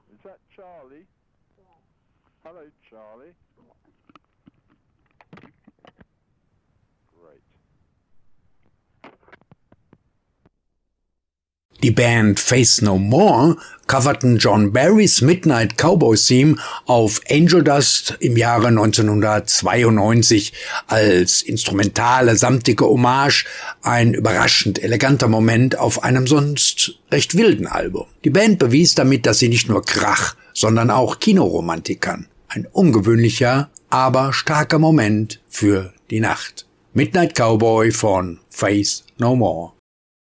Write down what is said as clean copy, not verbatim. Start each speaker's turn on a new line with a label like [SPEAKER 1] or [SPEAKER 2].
[SPEAKER 1] Is that Charlie? Hello, Charlie. Great.
[SPEAKER 2] Die Band Faith No More coverten John Barrys Midnight Cowboy Theme auf Angel Dust im Jahre 1992 als instrumentale, samtige Hommage, ein überraschend eleganter Moment auf einem sonst recht wilden Album. Die Band bewies damit, dass sie nicht nur Krach, sondern auch Kinoromantik kann. Ein ungewöhnlicher, aber starker Moment für die Nacht. Midnight Cowboy von Faith No More.